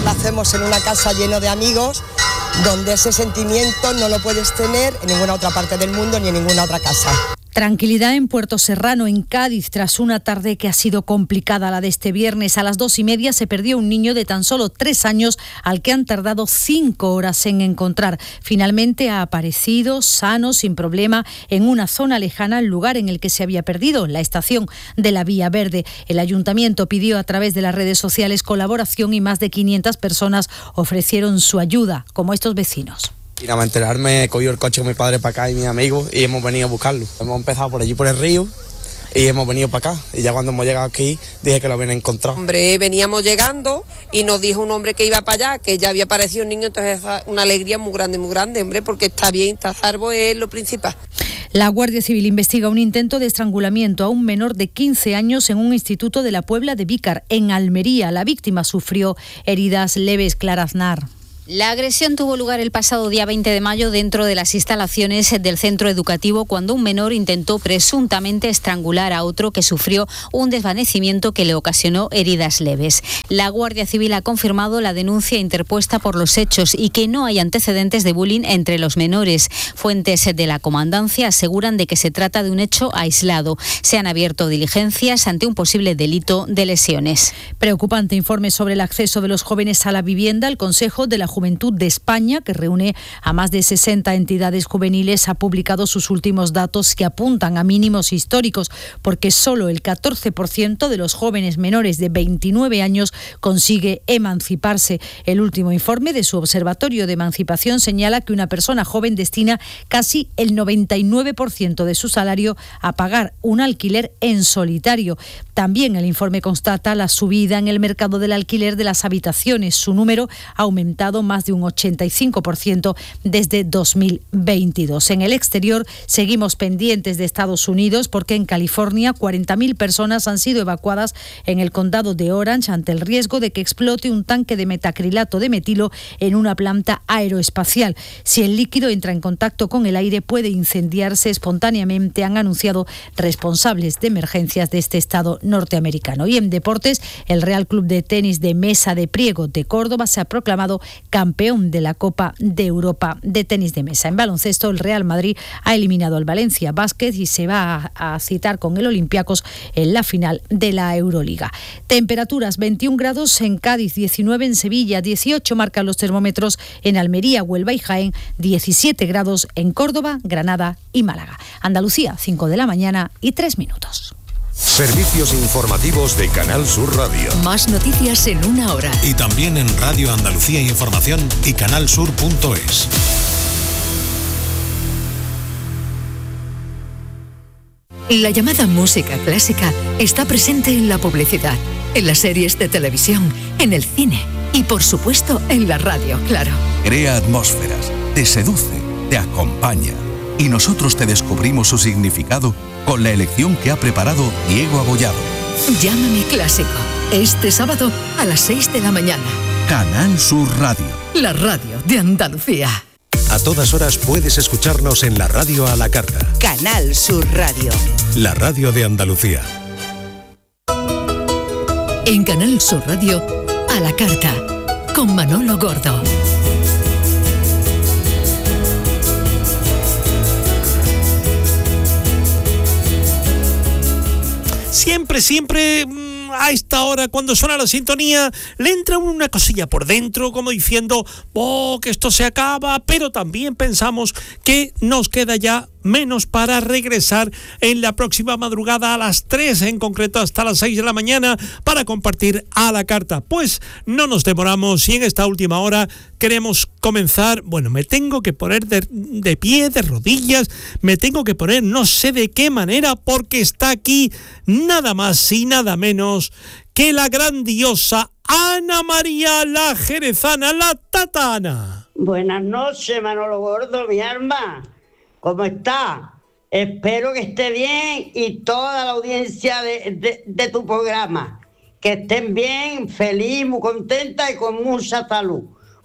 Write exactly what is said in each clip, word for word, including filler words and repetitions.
la hacemos en una casa lleno de amigos, donde ese sentimiento no lo puedes tener en ninguna otra parte del mundo ni en ninguna otra casa. Tranquilidad en Puerto Serrano, en Cádiz, tras una tarde que ha sido complicada, la de este viernes. A las dos y media se perdió un niño de tan solo tres años al que han tardado cinco horas en encontrar. Finalmente ha aparecido sano, sin problema, en una zona lejana al lugar en el que se había perdido, la estación de la Vía Verde. El ayuntamiento pidió a través de las redes sociales colaboración y más de quinientas personas ofrecieron su ayuda, como estos vecinos. Y nada más enterarme, he cogido el coche con mi padre para acá y mis amigos y hemos venido a buscarlo. Hemos empezado por allí por el río y hemos venido para acá. Y ya cuando hemos llegado aquí dije que lo habían encontrado. Hombre, veníamos llegando y nos dijo un hombre que iba para allá, que ya había aparecido un niño, entonces una alegría muy grande, muy grande, hombre, porque está bien, está salvo, es lo principal. La Guardia Civil investiga un intento de estrangulamiento a un menor de quince años en un instituto de la Puebla de Vícar, en Almería. La víctima sufrió heridas leves. Clara Aznar. La agresión tuvo lugar el pasado día veinte de mayo dentro de las instalaciones del centro educativo, cuando un menor intentó presuntamente estrangular a otro que sufrió un desvanecimiento que le ocasionó heridas leves. La Guardia Civil ha confirmado la denuncia interpuesta por los hechos y que no hay antecedentes de bullying entre los menores. Fuentes de la comandancia aseguran de que se trata de un hecho aislado. Se han abierto diligencias ante un posible delito de lesiones. Preocupante informe sobre el acceso de los jóvenes a la vivienda. El Consejo de la Juventud de España, que reúne a más de sesenta entidades juveniles, ha publicado sus últimos datos que apuntan a mínimos históricos, porque solo el catorce por ciento de los jóvenes menores de veintinueve años consigue emanciparse. El último informe de su Observatorio de Emancipación señala que una persona joven destina casi el noventa y nueve por ciento de su salario a pagar un alquiler en solitario. También el informe constata la subida en el mercado del alquiler de las habitaciones. Su número ha aumentado más de un ochenta y cinco por ciento desde dos mil veintidós. En el exterior seguimos pendientes de Estados Unidos, porque en California cuarenta mil personas han sido evacuadas en el condado de Orange ante el riesgo de que explote un tanque de metacrilato de metilo en una planta aeroespacial. Si el líquido entra en contacto con el aire puede incendiarse espontáneamente, han anunciado responsables de emergencias de este estado norteamericano. Y en deportes, el Real Club de Tenis de Mesa de Priego de Córdoba se ha proclamado campeón de la Copa de Europa de tenis de mesa. En baloncesto, el Real Madrid ha eliminado al Valencia Basket y se va a, a citar con el Olympiacos en la final de la Euroliga. Temperaturas: veintiún grados en Cádiz, diecinueve en Sevilla, dieciocho marcan los termómetros en Almería, Huelva y Jaén, diecisiete grados en Córdoba, Granada y Málaga. Andalucía, cinco de la mañana y tres minutos. Servicios informativos de Canal Sur Radio. Más noticias en una hora. Y también en Radio Andalucía Información y canalsur punto es. La llamada música clásica está presente en la publicidad, en las series de televisión, en el cine y, por supuesto, en la radio, claro. Crea atmósferas, te seduce, te acompaña. Y nosotros te descubrimos su significado con la elección que ha preparado Diego Abollado. Llámame Clásico, este sábado a las seis de la mañana. Canal Sur Radio. La radio de Andalucía. A todas horas puedes escucharnos en la radio a la carta. Canal Sur Radio. La radio de Andalucía. En Canal Sur Radio, a la carta, con Manolo Gordo. Siempre, siempre a esta hora, cuando suena la sintonía, le entra una cosilla por dentro, como diciendo, oh, que esto se acaba, pero también pensamos que nos queda ya menos para regresar en la próxima madrugada a las tres, en concreto hasta las seis de la mañana, para compartir a la carta. Pues no nos demoramos y en esta última hora queremos comenzar. Bueno, me tengo que poner de, de pie, de rodillas, me tengo que poner no sé de qué manera, porque está aquí nada más y nada menos que la grandiosa Ana María la Jerezana, la Tatana. Buenas noches, Manolo Gordo, mi alma. ¿Cómo está? Espero que esté bien y toda la audiencia de, de, de tu programa. Que estén bien, feliz, muy contenta y con mucha salud.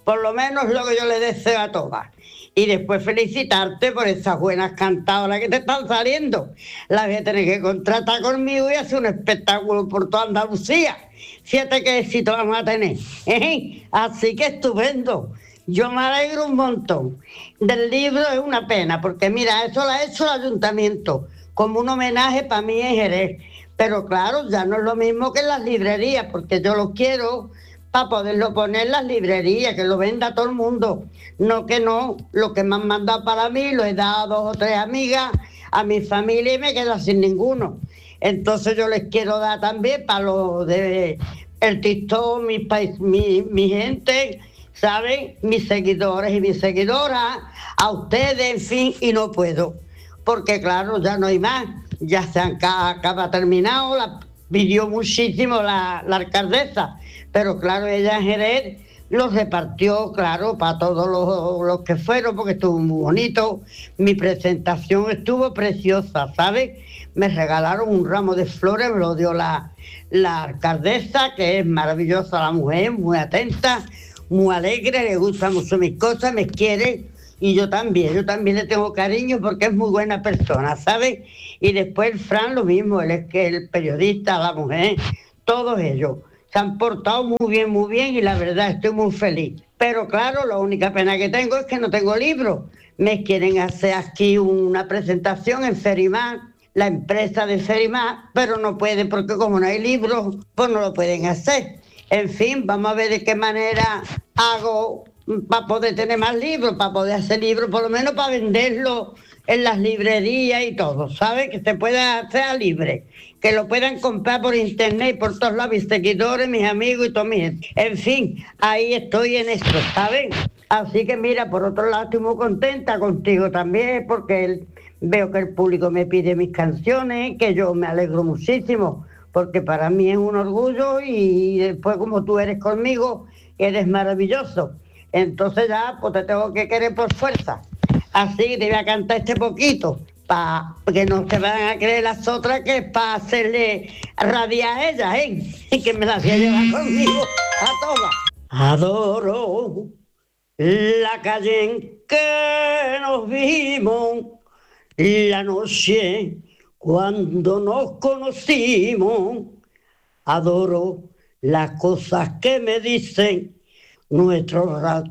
Por lo menos lo que yo le deseo a todas. Y después felicitarte por esas buenas cantadoras que te están saliendo. Las voy a tener que contratar conmigo y hacer un espectáculo por toda Andalucía. Fíjate qué éxito vamos a tener. ¿Eh? Así que estupendo. Yo me alegro un montón. Del libro es una pena, porque mira, eso lo ha hecho el ayuntamiento, como un homenaje para mí en Jerez. Pero claro, ya no es lo mismo que en las librerías, porque yo lo quiero para poderlo poner en las librerías, que lo venda todo el mundo. No que no, lo que me han mandado para mí lo he dado a dos o tres amigas, a mi familia, y me quedo sin ninguno. Entonces yo les quiero dar también para los de el TikTok, mi, país, mi, mi gente, ¿saben? Mis seguidores y mis seguidoras, a ustedes, en fin, y no puedo. Porque claro, ya no hay más, ya se han, acaba terminado, la pidió muchísimo la, la alcaldesa, pero claro, ella en Jerez los repartió, claro, para todos los, los que fueron, porque estuvo muy bonito, mi presentación estuvo preciosa, ¿sabes? Me regalaron un ramo de flores, me lo dio la, la alcaldesa, que es maravillosa la mujer, muy atenta, muy alegre, le gustan mucho mis cosas, me quiere, y yo también, yo también le tengo cariño porque es muy buena persona, ¿sabes? Y después el Fran lo mismo, él es que el periodista, la mujer, todos ellos se han portado muy bien, muy bien, y la verdad estoy muy feliz. Pero claro, la única pena que tengo es que no tengo libro. Me quieren hacer aquí una presentación en Ferimar, la empresa de Ferimar, pero no pueden porque como no hay libros, pues no lo pueden hacer. En fin, vamos a ver de qué manera hago para poder tener más libros, para poder hacer libros, por lo menos para venderlos en las librerías y todo, ¿sabes? Que se pueda hacer libre, que lo puedan comprar por internet, por todos lados, mis seguidores, mis amigos y todo mi gente. En fin, ahí estoy en esto, ¿sabes? Así que mira, por otro lado estoy muy contenta contigo también, porque el, veo que el público me pide mis canciones, que yo me alegro muchísimo, porque para mí es un orgullo, y después como tú eres conmigo, eres maravilloso. Entonces ya, pues te tengo que querer por fuerza. Así te voy a cantar este poquito, para que no se van a creer las otras, que es para hacerle rabiar a ellas, ¿eh? Y que me las voy a llevar conmigo a todas. Adoro la calle en que nos vimos, la noche cuando nos conocimos. Adoro las cosas que me dicen nuestros ratos